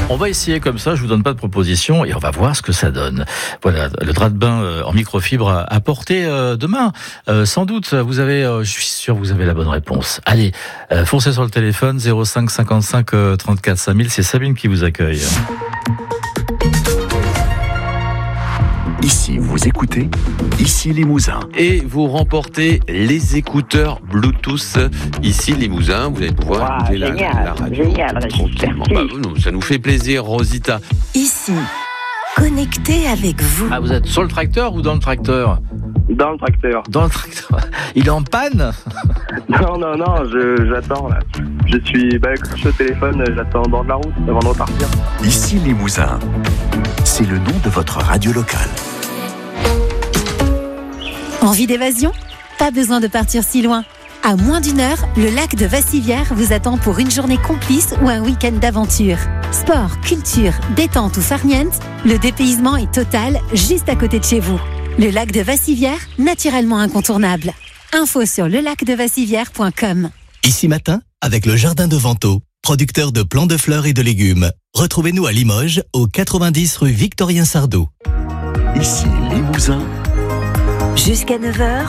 On va essayer comme ça, je vous donne pas de proposition et on va voir ce que ça donne. Voilà, le drap de bain en microfibre à porter demain. Sans doute, je suis sûr que vous avez la bonne réponse. Allez, foncez sur le téléphone 05 55 34 5000, c'est Sabine qui vous accueille. Ici, vous écoutez Ici Limousin. Et vous remportez les écouteurs Bluetooth Ici Limousin. Vous allez pouvoir écouter la radio tranquillement. Ça nous fait plaisir, Rosita. Ici, connecté avec vous. Ah, vous êtes sur le tracteur ou dans le tracteur ? Dans le tracteur. Dans le tracteur. Il est en panne ? Non, j'attends là. Je suis au téléphone, j'attends dans de la route avant de repartir. Ici Limousin, c'est le nom de votre radio locale. Envie d'évasion ? Pas besoin de partir si loin. À moins d'une heure, le lac de Vassivière vous attend pour une journée complice ou un week-end d'aventure. Sport, culture, détente ou farniente, le dépaysement est total juste à côté de chez vous. Le lac de Vassivière, naturellement incontournable. Info sur lelacdevassivière.com. Ici Matin, avec le Jardin de Vento, producteur de plants de fleurs et de légumes. Retrouvez-nous à Limoges, au 90 rue Victorien Sardou. Ici Limousin. Jusqu'à 9h.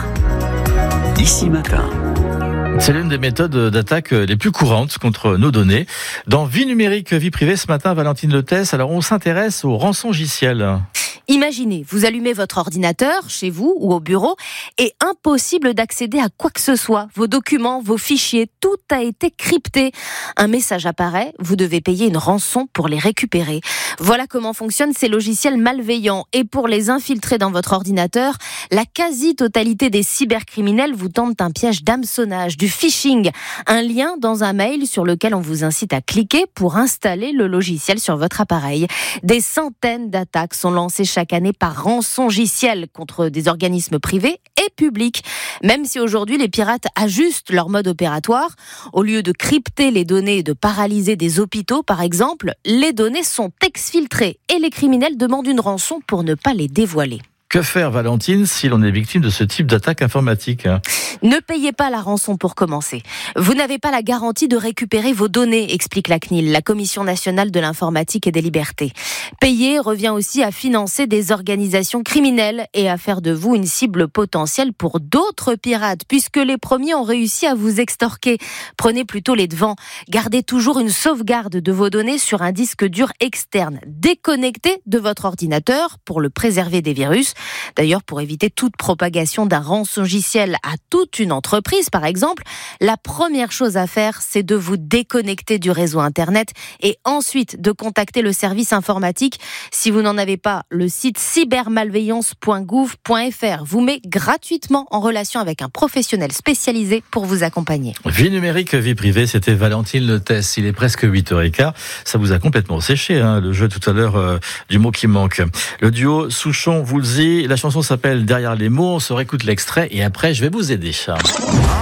Ici Matin. C'est l'une des méthodes d'attaque les plus courantes contre nos données. Dans Vie numérique, vie privée, ce matin, Valentine Letès, alors on s'intéresse aux rançongiciels. Imaginez, vous allumez votre ordinateur, chez vous ou au bureau, et impossible d'accéder à quoi que ce soit. Vos documents, vos fichiers, tout a été crypté. Un message apparaît, vous devez payer une rançon pour les récupérer. Voilà comment fonctionnent ces logiciels malveillants. Et pour les infiltrer dans votre ordinateur, la quasi-totalité des cybercriminels vous tentent un piège d'hameçonnage, du phishing, un lien dans un mail sur lequel on vous incite à cliquer pour installer le logiciel sur votre appareil. Des centaines d'attaques sont lancées chaque année par rançongiciel contre des organismes privés et publics. Même si aujourd'hui les pirates ajustent leur mode opératoire, au lieu de crypter les données et de paralyser des hôpitaux par exemple, les données sont exfiltrées et les criminels demandent une rançon pour ne pas les dévoiler. Que faire, Valentine, si l'on est victime de ce type d'attaque informatique ? Ne payez pas la rançon pour commencer. Vous n'avez pas la garantie de récupérer vos données, explique la CNIL, la Commission nationale de l'informatique et des libertés. Payer revient aussi à financer des organisations criminelles et à faire de vous une cible potentielle pour d'autres pirates, puisque les premiers ont réussi à vous extorquer. Prenez plutôt les devants. Gardez toujours une sauvegarde de vos données sur un disque dur externe, déconnecté de votre ordinateur pour le préserver des virus. D'ailleurs, pour éviter toute propagation d'un rançongiciel à toute une entreprise, par exemple, la première chose à faire, c'est de vous déconnecter du réseau Internet et ensuite de contacter le service informatique. Si vous n'en avez pas, le site cybermalveillance.gouv.fr vous met gratuitement en relation avec un professionnel spécialisé pour vous accompagner. Vie numérique, vie privée, c'était Valentine Letès. Il est presque 8h15. Ça vous a complètement séché, le jeu tout à l'heure du mot qui manque. Le duo Souchon-Woolsey. La chanson s'appelle Derrière les mots, on se réécoute l'extrait et après je vais vous aider.